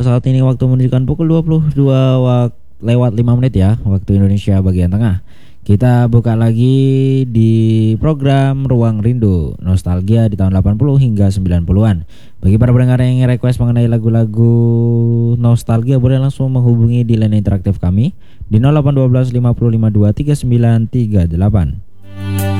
saat ini waktu menunjukkan pukul 22 lewat 5 menit ya, waktu Indonesia bagian tengah. Kita buka lagi di program Ruang Rindu, nostalgia di tahun 80 hingga 90-an. Bagi para pendengar yang ingin request mengenai lagu-lagu nostalgia, boleh langsung menghubungi di line interaktif kami di 0812 5052 3938.